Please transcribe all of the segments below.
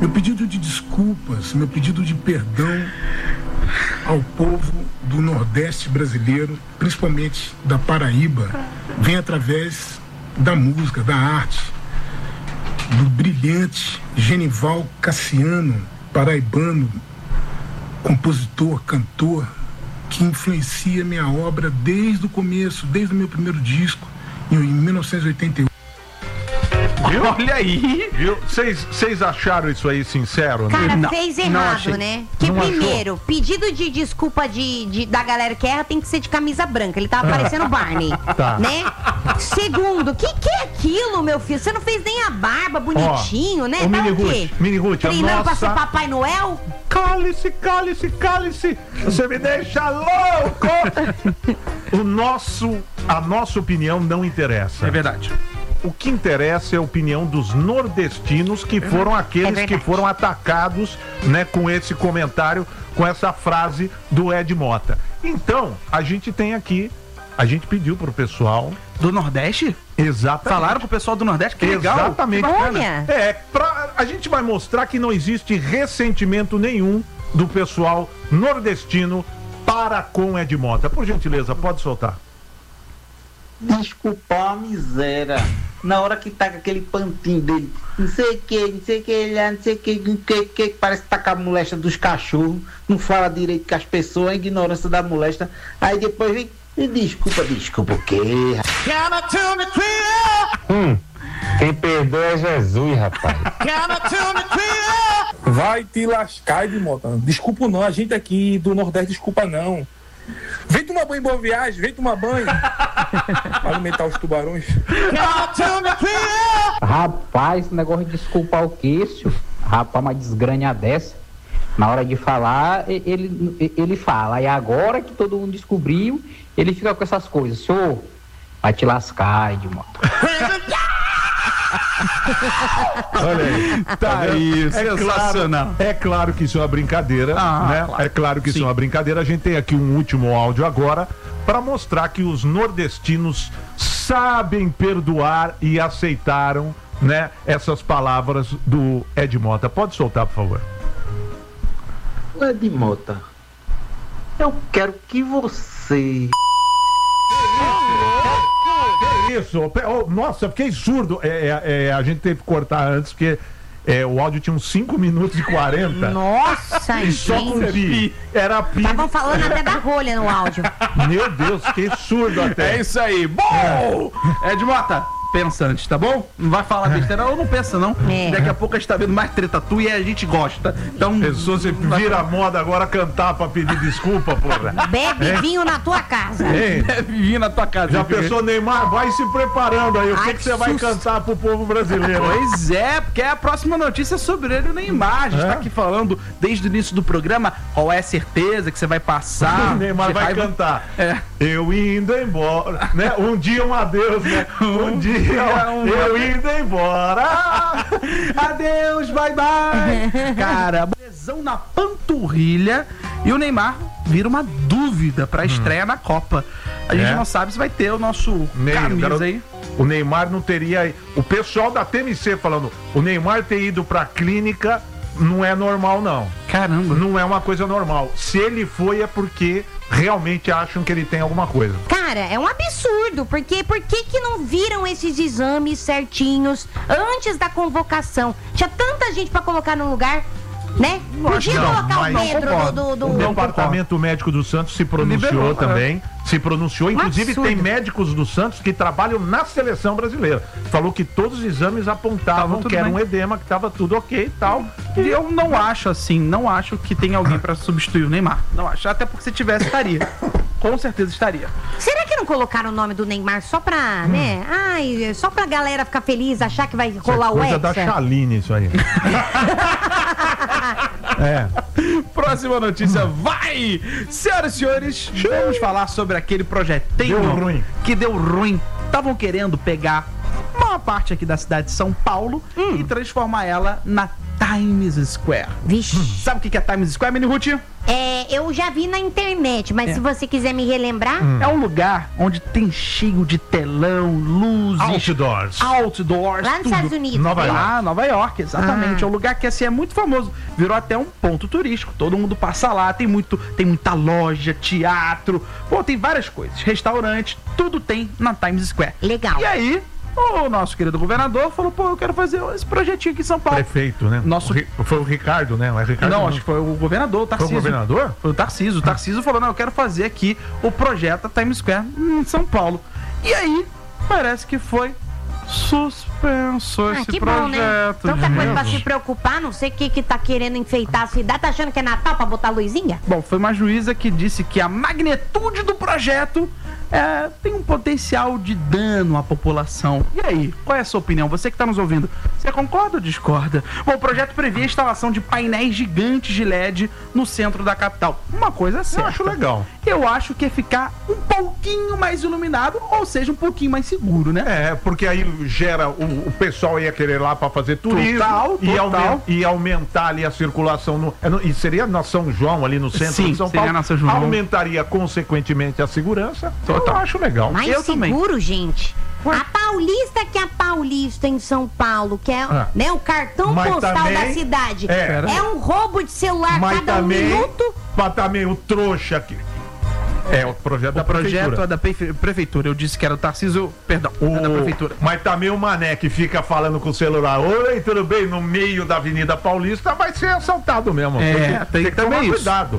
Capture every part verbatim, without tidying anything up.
Meu pedido de desculpas, meu pedido de perdão ao povo do Nordeste brasileiro, principalmente da Paraíba, vem através da música, da arte, do brilhante Genival Cassiano, paraibano, compositor, cantor, que influencia minha obra desde o começo, desde o meu primeiro disco, em mil novecentos e oitenta e oito. Viu? Olha aí, viu? Vocês acharam isso aí sincero? Cara, não, fez errado, né? Que não primeiro, achou? pedido de desculpa de, de, da galera que erra tem que ser de camisa branca. Ele tava parecendo Barney, Tá. né? Segundo, que que é aquilo, meu filho? Você não fez nem a barba bonitinho, Ó, né? ô, Tá Mini o quê? Ruth, Mini Ruth, a Treinando pra ser nossa- Papai Noel? Cale-se, cale-se, cale-se. Você me deixa louco. O nosso, a nossa opinião não interessa. É verdade. O que interessa é a opinião dos nordestinos, que foram aqueles É verdade. que foram atacados, né, com esse comentário, com essa frase do Ed Mota. Então, a gente tem aqui, a gente pediu pro pessoal. Do Nordeste? Exatamente. Falaram com o pessoal do Nordeste? Que legal. Exatamente. Olha. É, pra, a gente vai mostrar que não existe ressentimento nenhum do pessoal nordestino para com Ed Mota. Por gentileza, pode soltar. Desculpar a miséria. Na hora que tá com aquele pantinho dele, não sei o que, não sei o que, não sei o que, não sei o que, parece que tá com a molesta dos cachorros, não fala direito com as pessoas, a ignorância da molesta. Aí depois vem, e desculpa, desculpa o quê? Hum, quem perdoa é Jesus, rapaz. Vai te lascar, Edmota. Desculpa não, a gente aqui do Nordeste, desculpa não. Vem tomar banho em Boa Viagem, vem tomar banho. Para alimentar os tubarões. Rapaz, esse negócio de desculpar o quê, senhor? Rapaz, uma desgranha dessa. Na hora de falar, e- ele, ele fala. Aí agora que todo mundo descobriu, ele fica com essas coisas. Senhor, vai te lascar, Edmota. Olha aí. Tá aí, É sensacional. claro, é claro que isso é uma brincadeira, Ah, né? claro. É claro que isso Sim. é uma brincadeira. A gente tem aqui um último áudio agora para mostrar que os nordestinos sabem perdoar e aceitaram, né, essas palavras do Ed Mota. Pode soltar, por favor. Edmota, eu quero que você... Que isso? Pe- oh, nossa, fiquei surdo. É, é, é, a gente teve que cortar antes, porque é, o áudio tinha uns cinco minutos e quarenta. Nossa, E só com gente. pi. Era pi. Estavam falando até da rolha no áudio. Meu Deus, fiquei surdo até. É isso aí. Bom! Ed Mota, pensa antes, tá bom? Não vai falar besteira, ou não pensa, não. É. Daqui a pouco a gente tá vendo mais treta tua e a gente gosta. Então. Pessoa, você vira moda agora cantar pra pedir desculpa, porra. Bebe vinho na tua casa. Hein? Deve vir na tua casa. Já hein, pensou, Neymar? Vai se preparando aí. O que, Ai, que que você vai susto. cantar pro povo brasileiro? Pois é, porque é a próxima notícia sobre ele, o Neymar. A gente É? tá aqui falando desde o início do programa qual é a certeza que você vai passar. O Neymar de vai raiva. cantar. É. Eu indo embora, né? Um dia um adeus, né? Um dia um eu indo embora. Adeus, bye bye. Cara, lesão na panturrilha e o Neymar vira uma dúvida pra estreia na Copa. A gente É. não sabe se vai ter o nosso Ney, o camisa garoto- aí. O Neymar não teria. O pessoal da T M C falando, o Neymar ter ido pra clínica não é normal, não. Caramba. Não é uma coisa normal. Se ele foi, é porque realmente acham que ele tem alguma coisa. Cara, é um absurdo, porque por que que não viram esses exames certinhos antes da convocação? Tinha tanta gente pra colocar no lugar, né? Podia Não, colocar mas- o Pedro não do... do, O do... Departamento Médico do Santos se pronunciou Liberou, também. Se pronunciou. Inclusive, absurdo. tem médicos do Santos que trabalham na seleção brasileira. Falou que todos os exames apontavam Tava tudo que era bem. um edema, que estava tudo ok e tal. E eu não acho assim, não acho que tem alguém pra substituir o Neymar. Não acho. Até porque se tivesse, estaria. Com certeza estaria. Será que não colocaram o nome do Neymar só pra, né? Ai, só pra galera ficar feliz, achar que vai Isso é rolar o coisa da Hexa? Chaline, isso aí. É. Próxima notícia, vai! Senhoras e senhores, vamos falar sobre aquele projetinho Deu ruim. que deu ruim. Estavam querendo pegar uma parte aqui da cidade de São Paulo Hum. e transformar ela na Times Square. Vixe. Sabe o que que é Times Square, Mini Ruth? É, eu já vi na internet, mas É. se você quiser me relembrar, É um lugar onde tem cheio de telão, luzes, Outdoors. outdoors, lá nos tudo. Estados Unidos. Nova né? York. Lá, Nova York, exatamente. Ah. É um lugar que assim é muito famoso. Virou até um ponto turístico. Todo mundo passa lá. Tem muito, tem muita loja, teatro. Pô, tem várias coisas. Restaurante, tudo tem na Times Square. Legal. E aí, o nosso querido governador falou: pô, eu quero fazer esse projetinho aqui em São Paulo. Prefeito, né? Nosso- O Ri- Foi o Ricardo, né? Não é Ricardo, Não, acho que foi o governador, o Foi Tarcísio. o governador? Foi o Tarcísio. O Tarcísio falou: não, eu quero fazer aqui o projeto Times Square em São Paulo. E aí, parece que foi suspenso Ah, esse que projeto. bom, né? Tanta coisa pra gente. se preocupar, não sei o que que tá querendo enfeitar a cidade. Tá achando que é Natal pra botar luzinha? Bom, foi uma juíza que disse que a magnitude do projeto é, tem um potencial de dano à população. E aí, qual é a sua opinião? Você que está nos ouvindo, você concorda ou discorda? Bom, o projeto previa a instalação de painéis gigantes de L E D no centro da capital. Uma coisa é certa. Eu acho legal. Eu acho que é ficar um pouquinho mais iluminado, ou seja, um pouquinho mais seguro, né? É, porque aí gera, o, o pessoal ia querer lá pra fazer turismo. Total, e, total. aumen- e aumentar ali a circulação. No, é no- e seria na São João, ali no centro Sim, de São seria Paulo. na São João. Aumentaria, consequentemente, a segurança. Total. Eu acho legal. Mais Eu também. seguro, gente. A Paulista que é a Paulista em São Paulo, que é Ah. né, o cartão Mas postal também- da cidade. É. É um roubo de celular Mas cada um também, minuto. mas também o trouxa aqui. É o projeto O da projeto prefeitura. é da prefe- prefeitura. Eu disse que era o Tarcísio, perdão, é da O- prefeitura. Mas também o Mané que fica falando com o celular, oi, tudo bem, no meio da Avenida Paulista, vai ser assaltado mesmo. É, tem que também tomar isso. cuidado.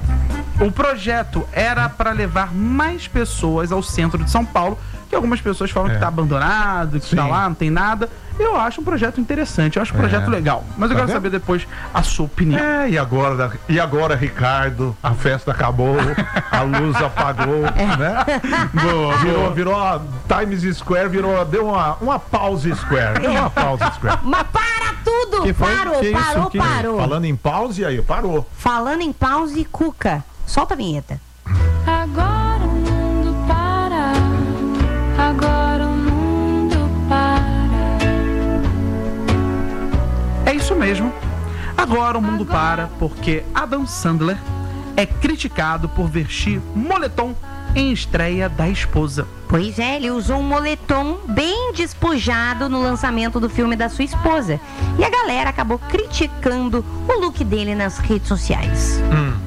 O projeto era para levar mais pessoas ao centro de São Paulo, que algumas pessoas falam É. que tá abandonado, que Sim. tá lá, não tem nada. Eu acho um projeto interessante, eu acho um projeto É. legal. Mas eu Tá quero vendo? saber depois a sua opinião. É, e agora, e agora, Ricardo, a festa acabou, a luz apagou, né? Boa, Virou, boa. virou a Times Square, virou, deu uma, uma pause square. Deu uma pause square. Mas para tudo! Que foi? Parou, Que isso? parou, Que- parou. Falando em pause, aí, parou. Falando em pause, Cuca. Solta a vinheta. Agora o mundo para, agora o mundo para. É isso mesmo. Agora o mundo para porque Adam Sandler é criticado por vestir moletom em estreia da esposa. Pois é, ele usou um moletom bem despojado no lançamento do filme da sua esposa. E a galera acabou criticando o look dele nas redes sociais.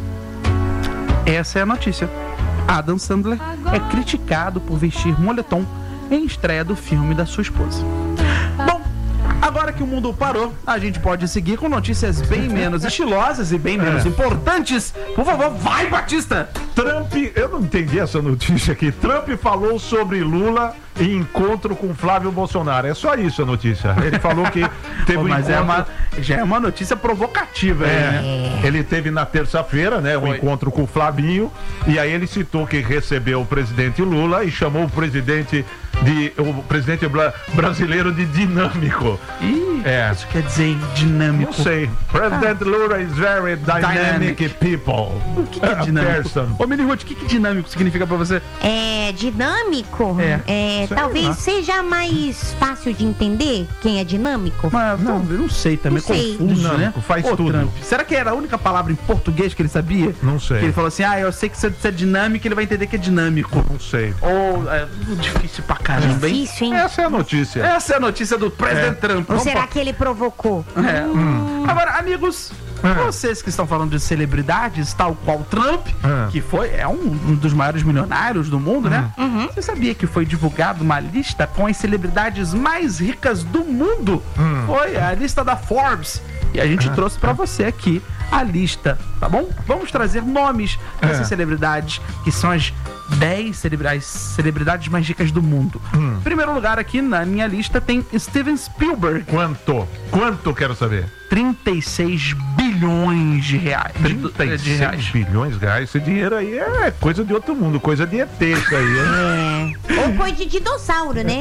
Essa é a notícia. Adam Sandler é criticado por vestir moletom em estreia do filme da sua esposa. Bom, agora que o mundo parou, a gente pode seguir com notícias bem menos estilosas e bem menos É. importantes. Por favor, vai, Batista! Trump, eu não entendi essa notícia aqui. Trump falou sobre Lula em encontro com Flávio Bolsonaro. É só isso a notícia. Ele falou que teve Pô, um mas é encontro... uma, já é uma notícia provocativa, aí, né? É, ele teve na terça-feira, né, um Foi. encontro com o Flavinho, e aí ele citou que recebeu o presidente Lula e chamou o presidente de o presidente bra- brasileiro de dinâmico. Ih, É. isso quer dizer dinâmico. Não sei. President Lula is very dynamic, Dynamic. people. O que, que é A dinâmico? person. Ô, Mini Ruth, o que, que dinâmico significa pra você? É dinâmico? É. É, Sei talvez lá. seja mais fácil de entender quem é dinâmico. Mas, não, eu não sei também, Não sei. confuso, né? Dinâmico, faz Ô, tudo. Trump, será que era a única palavra em português que ele sabia? Não sei. Que ele falou assim, ah, eu sei que se você é dinâmico, ele vai entender que é dinâmico. Não sei. Ou, é difícil pra caramba, hein? Difícil, hein? Essa é a notícia. Essa é a notícia do presidente Trump. Ou Vamos será pra- que ele provocou? É. Agora, amigos, É. vocês que estão falando de celebridades, tal qual Trump, É. que foi, é um, um dos maiores milionários do mundo, né? Uhum. Você sabia que foi divulgado uma lista com as celebridades mais ricas do mundo? Foi a lista da Forbes. E a gente trouxe pra você aqui a lista, tá bom? Vamos trazer nomes dessas É. celebridades, que são as dez celebridades, celebridades mais ricas do mundo. Em primeiro lugar aqui na minha lista tem Steven Spielberg, Quanto? Quanto quero saber? trinta e seis bilhões de reais. De, trinta e de reais. seis bilhões de reais. Esse dinheiro aí é coisa de outro mundo, coisa de E T isso aí. hein? É. Ou coisa de dinossauro, né?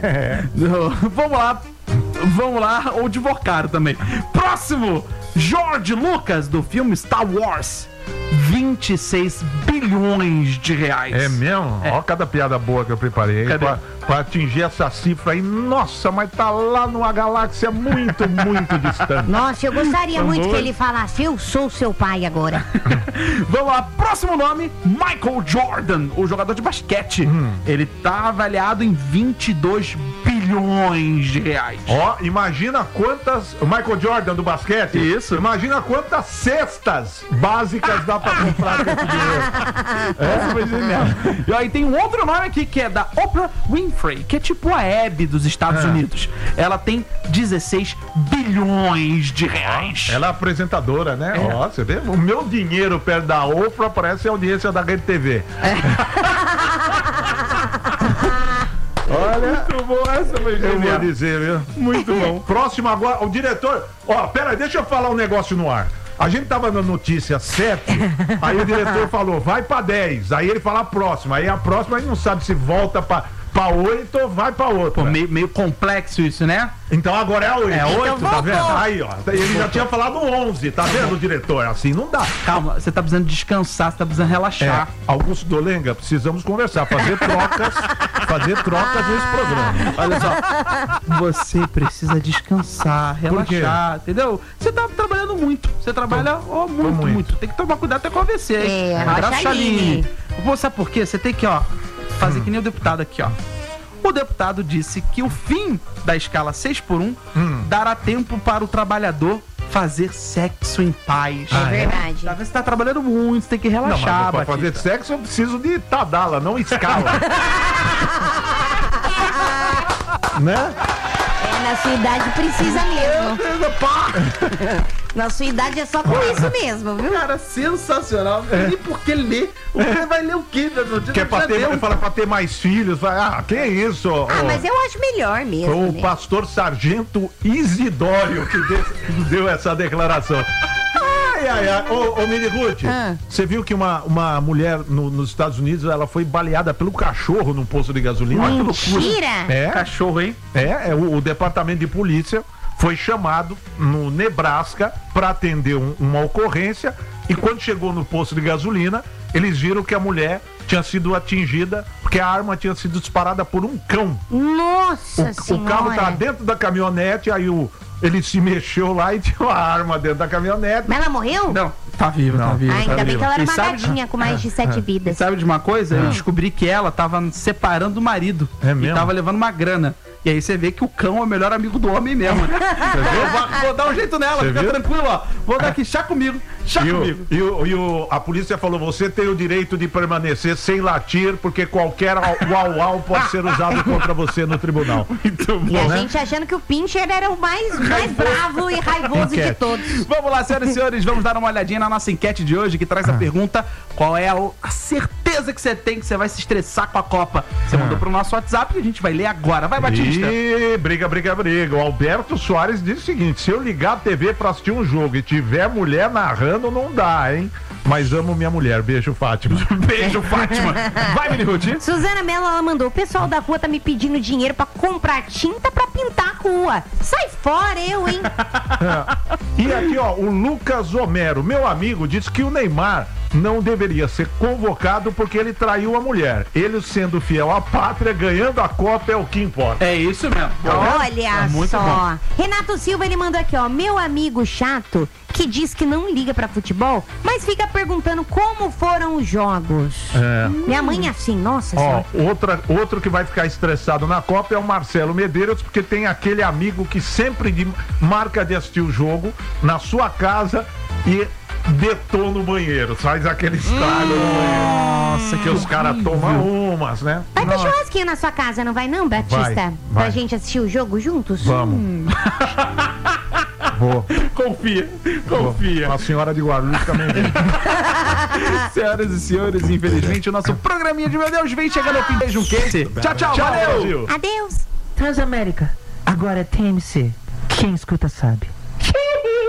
Vamos lá. Vamos lá, ou divorcaram também. Próximo, George Lucas, do filme Star Wars. vinte e seis bilhões de reais. É mesmo? É. Ó, cada piada boa que eu preparei Cadê? pra, pra atingir essa cifra aí. Nossa, mas tá lá numa galáxia muito, muito distante. Nossa, eu gostaria muito Amor. que ele falasse, eu sou seu pai agora. Vamos lá, próximo nome, Michael Jordan, o jogador de basquete. Hum. Ele tá avaliado em vinte e dois bilhões de reais. Ó, imagina quantas. O Michael Jordan do basquete. Isso. Imagina quantas cestas básicas dá pra comprar com esse dinheiro. Essa foi genial. E aí tem um outro nome aqui que é da Oprah Winfrey, que é tipo a Hebe dos Estados É. Unidos. Ela tem dezesseis bilhões de reais. Ela é apresentadora, né? Ó, você vê? O meu dinheiro perto da Oprah parece a audiência da Rede T V. Olha, Muito bom, essa foi eu vou genial. dizer, viu? Muito bom. Próximo agora, o diretor. Ó, pera aí, deixa eu falar um negócio no ar. A gente tava na notícia sete, aí o diretor falou, vai pra dez. Aí ele fala a próxima. Aí a próxima a gente não sabe se volta pra, pra oito ou vai pra outra. Pô, meio, meio complexo isso, né? Então agora é a oito. É oito, tá voltou. vendo? Aí, ó. Ele já tinha falado onze, tá vendo, diretor? Assim não dá. Calma, você tá precisando descansar, você tá precisando relaxar. É, Augusto Dolenga, precisamos conversar, fazer trocas, fazer trocas nesse programa. Olha só, você precisa descansar, Por quê? relaxar, entendeu? Você tá trabalhando muito, você trabalha ó, muito, muito. muito, Tem que tomar cuidado até com a A V C, hein? É, Abraço, Rocha Chaline. Aline. Pô, sabe por quê? Você tem que, ó, fazer Hum. que nem o deputado aqui, ó. O deputado disse que o fim da escala seis por um Hum. dará tempo para o trabalhador fazer sexo em paz. É verdade. Tá vendo? Você tá trabalhando muito, você tem que Não, relaxar, mas pra fazer Batista. sexo eu preciso de Tadala, não escala. Né? É, na sua idade precisa mesmo. Na sua idade é só com isso mesmo, viu? Cara, sensacional. Não tem nem por que ler. O cara vai ler o quê? Meu Deus? Que é pra Já ter, deu. fala pra ter mais filhos. Vai, ah, que isso? ó, Ah, ó. mas eu acho melhor mesmo, O né? pastor Sargento Isidório que deu, deu essa declaração. Ai, ai, ai. Ô, ô Mini Ruth, Ah. você viu que uma, uma mulher no- nos Estados Unidos, ela foi baleada pelo cachorro num posto de gasolina? Olha que loucura. Mentira! É, Cachorro, hein? é, é o, o departamento de polícia foi chamado no Nebraska para atender um- uma ocorrência e quando chegou no posto de gasolina, eles viram que a mulher tinha sido atingida porque a arma tinha sido disparada por um cão. Nossa O, o senhora! carro tá dentro da caminhonete, aí o, ele se mexeu lá e tinha uma arma dentro da caminhonete. Mas ela morreu? Não, tá viva, tá Não. viva. Ah, ainda tá bem viva. que ela era E uma sabe, gatinha com mais de sete E vidas. sabe de uma coisa? Eu descobri que ela tava separando o marido. É E mesmo? tava levando uma grana. E aí você vê que o cão é o melhor amigo do homem mesmo. Né? Eu vou, vou dar um jeito nela, Você fica viu? tranquilo, ó. Vou dar aqui, chá comigo, chá E, comigo. o, e, o, e o- a polícia falou: você tem o direito de permanecer sem latir, porque qualquer uau-uau pode ser usado contra você no tribunal. Muito E a bom. gente achando que o Pincher era o mais, mais bravo e raivoso de Enquete. todos. Vamos lá, senhoras e senhores, vamos dar uma olhadinha na nossa enquete de hoje, que traz a Ah. pergunta: qual é a, a certeza que você tem que você vai se estressar com a Copa? Você Ah. mandou pro nosso WhatsApp e a gente vai ler agora. Vai, Batista. E briga, briga, briga. O Alberto Soares disse o seguinte: se eu ligar a T V pra assistir um jogo e tiver mulher narrando, não dá, hein? Mas amo minha mulher. Beijo, Fátima. Beijo, Fátima. Vai, Mini Ruth. Suzana Mello, ela mandou: o pessoal da rua tá me pedindo dinheiro pra comprar tinta pra pintar a rua. Sai fora, eu, hein? E aqui, ó, o Lucas Homero, meu amigo, disse que o Neymar não deveria ser convocado porque ele traiu a mulher. Ele sendo fiel à pátria, ganhando a Copa é o que importa. É isso mesmo. Olha É muito só. bom. Renato Silva, ele mandou aqui, ó. Meu amigo chato que diz que não liga pra futebol, mas fica perguntando como foram os jogos. É. Minha mãe é assim, nossa Ó, senhora. outra, outro que vai ficar estressado na Copa é o Marcelo Medeiros, porque tem aquele amigo que sempre de- marca de assistir o jogo na sua casa e detona o banheiro, faz aquele estrago no banheiro. Nossa, Que os caras tomam umas, né? Vai ter Nossa. churrasquinho na sua casa, não vai não, Batista? Vai, Pra vai. gente assistir o jogo juntos? Vamos. Vou. Confia, Vou. confia. A senhora de Guarulhos também vem. Senhoras e senhores, infelizmente o nosso programinha de meu Deus vem chegando ao fim. Beijo, um queijo. Tchau, tchau, Tchau, valeu. Brasil. Adeus. Transamérica, agora é T M C. Quem escuta sabe.